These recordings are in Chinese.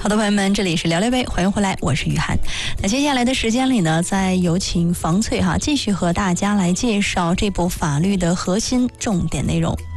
好的，朋友们，这里是聊聊呗，欢迎回来，我是雨涵。那接下来的时间里呢，再有请房翠继续和大家来介绍这部法律的核心重点内容。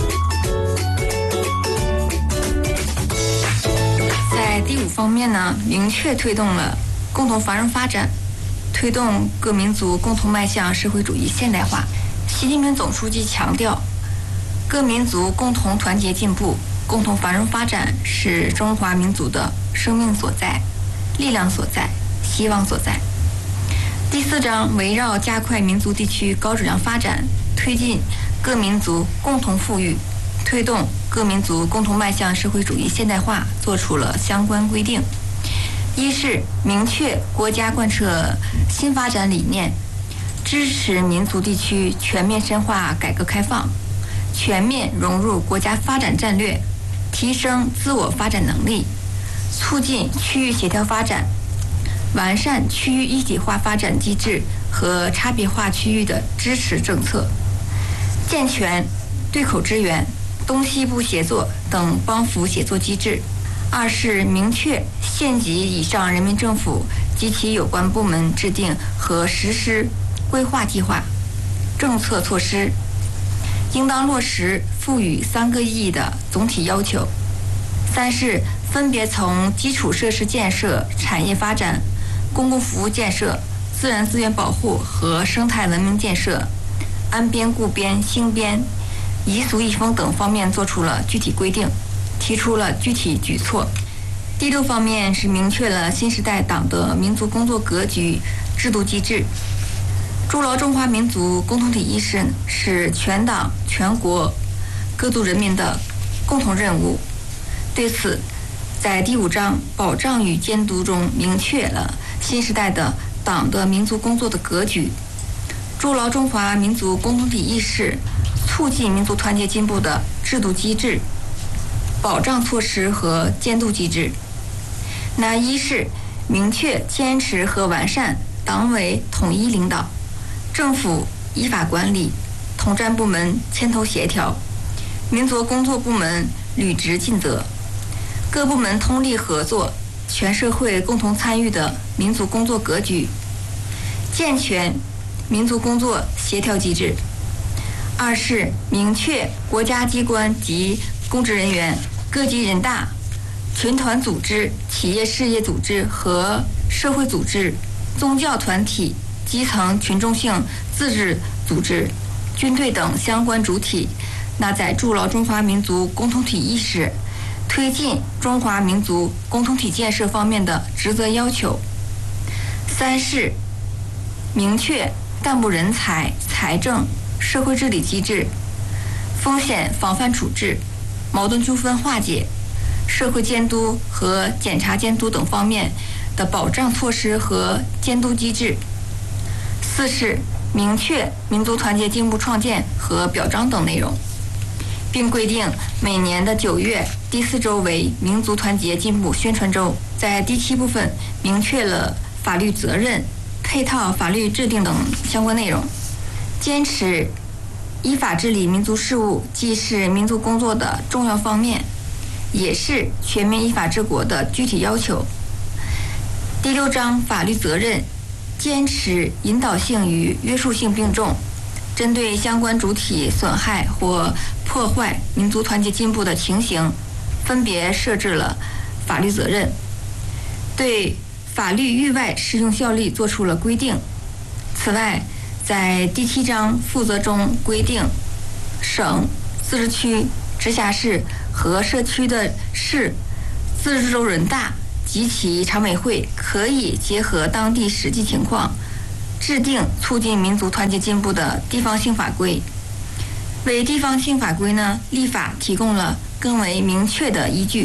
在第5方面呢，明确推动了共同繁荣发展，推动各民族共同迈向社会主义现代化。习近平总书记强调，各民族共同团结进步，共同繁荣发展是中华民族的生命所在、力量所在、希望所在。第4章围绕加快民族地区高质量发展，推进各民族共同富裕，推动各民族共同迈向社会主义现代化，作出了相关规定。一是明确国家贯彻新发展理念，支持民族地区全面深化改革开放，全面融入国家发展战略，提升自我发展能力，促进区域协调发展，完善区域一体化发展机制和差别化区域的支持政策，健全对口支援、东西部协作等帮扶协作机制。2是明确县级以上人民政府及其有关部门制定和实施规划计划、政策措施，应当落实赋予3个意义的总体要求。3是分别从基础设施建设、产业发展、公共服务建设、自然资源保护和生态文明建设、安边固边兴边、宜俗宜风等方面作出了具体规定，提出了具体举措。第6方面是明确了新时代党的民族工作格局、制度机制。筑牢中华民族共同体意识是全党全国各族人民的共同任务。对此，在第5章保障与监督中明确了新时代的党的民族工作的格局，筑牢中华民族共同体意识，促进民族团结进步的制度机制、保障措施和监督机制。那一是明确坚持和完善党委统一领导，政府依法管理，统战部门牵头协调，民族工作部门履职尽责，各部门通力合作，全社会共同参与的民族工作格局，健全民族工作协调机制。2是明确国家机关及公职人员、各级人大、群团组织、企业事业组织和社会组织、宗教团体、基层群众性自治组织、军队等相关主体，那在筑牢中华民族共同体意识、推进中华民族共同体建设方面的职责要求。3是明确干部人才、财政、社会治理机制、风险防范处置、矛盾纠纷化解、社会监督和检察监督等方面的保障措施和监督机制。4是明确民族团结进步创建和表彰等内容，并规定每年的9月第4周为民族团结进步宣传周。在第7部分明确了法律责任、配套法律制定等相关内容，坚持依法治理民族事务，既是民族工作的重要方面，也是全面依法治国的具体要求。第6章法律责任，坚持引导性与约束性并重，针对相关主体损害或破坏民族团结进步的情形，分别设置了法律责任，对法律域外适用效力作出了规定。此外，在第7章负责中规定，省、自治区、直辖市和社区的市、自治州人大及其常委会可以结合当地实际情况，制定促进民族团结进步的地方性法规，为地方性法规立法提供了更为明确的依据。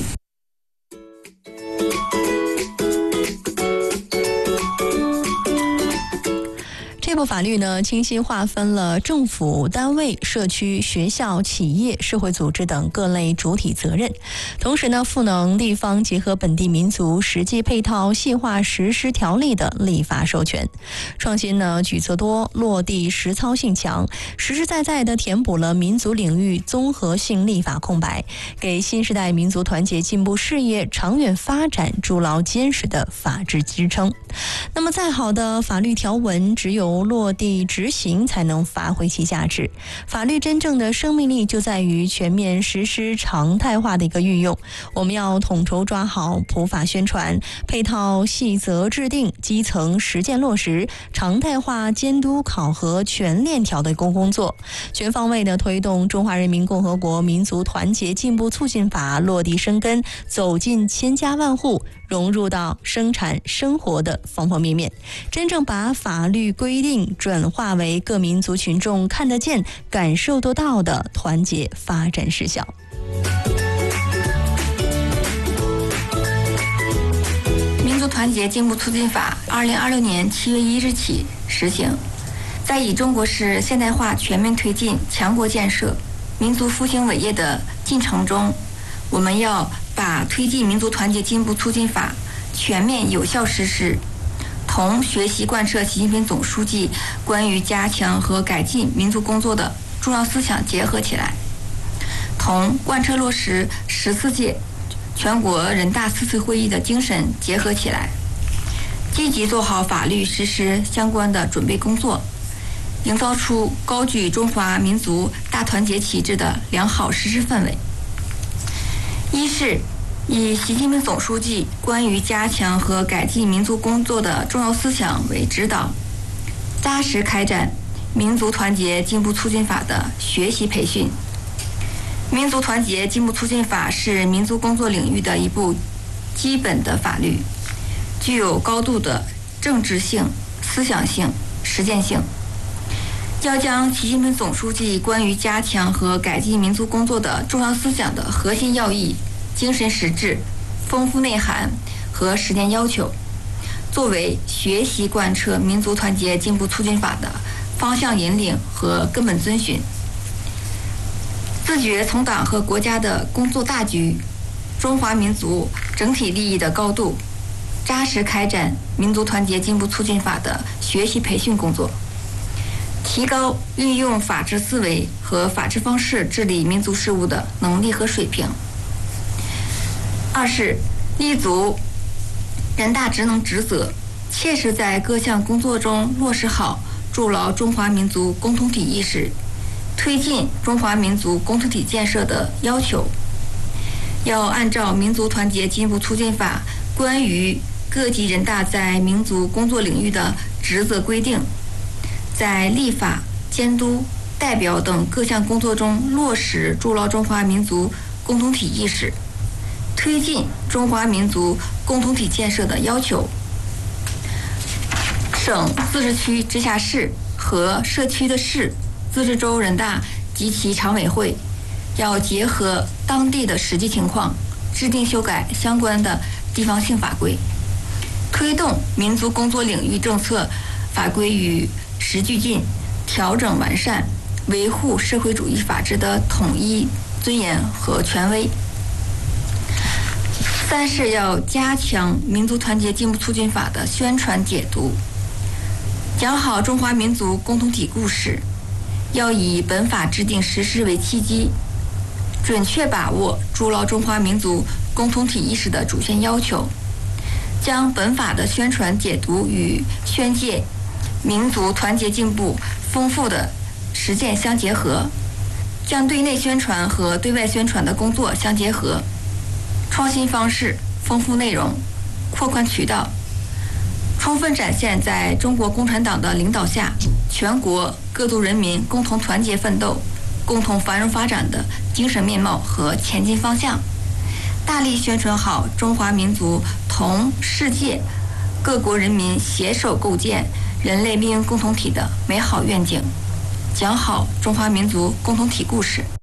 这部法律呢，清晰划分了政府单位、社区、学校、企业、社会组织等各类主体责任，同时呢，赋能地方结合本地民族实际配套细化实施条例的立法授权。创新呢举措多，落地实操性强，实实在在地填补了民族领域综合性立法空白，给新时代民族团结进步事业长远发展筑牢坚实的法治支撑。那么再好的法律条文，只有落地执行才能发挥其价值。法律真正的生命力就在于全面实施常态化的一个运用。我们要统筹抓好普法宣传、配套细则制定、基层实践落实、常态化监督考核全链条的工作，全方位的推动《中华人民共和国民族团结进步促进法》落地生根，走进千家万户，融入到生产生活的方方面面，真正把法律规定转化为各民族群众看得见、感受得到的团结发展实效。 民族团结进步促进法2026年7月1日起实行。在以中国式现代化全面推进强国建设、民族复兴伟业的进程中，我们要把推进民族团结进步促进法全面有效实施，同学习贯彻习近平总书记关于加强和改进民族工作的重要思想结合起来，同贯彻落实14届全国人大4次会议的精神结合起来，积极做好法律实施相关的准备工作，营造出高举中华民族大团结旗帜的良好实施氛围。一是以习近平总书记关于加强和改进民族工作的重要思想为指导，扎实开展民族团结进步促进法的学习培训。民族团结进步促进法是民族工作领域的一部基本的法律，具有高度的政治性、思想性、实践性。要将习近平总书记关于加强和改进民族工作的重要思想的核心要义、精神实质、丰富内涵和实践要求，作为学习贯彻民族团结进步促进法的方向引领和根本遵循，自觉从党和国家的工作大局、中华民族整体利益的高度，扎实开展民族团结进步促进法的学习培训工作，提高运用法治思维和法治方式治理民族事务的能力和水平。二是立足人大职能职责，切实在各项工作中落实好筑牢中华民族共同体意识、推进中华民族共同体建设的要求。要按照民族团结进步促进法关于各级人大在民族工作领域的职责规定，在立法、监督、代表等各项工作中落实筑牢中华民族共同体意识，推进中华民族共同体建设的要求。省、自治区、直辖市和社区的市、自治州人大及其常委会要结合当地的实际情况，制定修改相关的地方性法规，推动民族工作领域政策法规与时俱进，调整完善，维护社会主义法治的统一尊严和权威。三是要加强民族团结进步促进法的宣传解读，讲好中华民族共同体故事，要以本法制定实施为契机，准确把握筑牢中华民族共同体意识的主线要求，将本法的宣传解读与宣介民族团结进步丰富的实践相结合，将对内宣传和对外宣传的工作相结合，创新方式、丰富内容、扩宽渠道，充分展现在中国共产党的领导下，全国各族人民共同团结奋斗、共同繁荣发展的精神面貌和前进方向，大力宣传好中华民族同世界各国人民携手构建人类命运共同体的美好愿景，讲好中华民族共同体故事。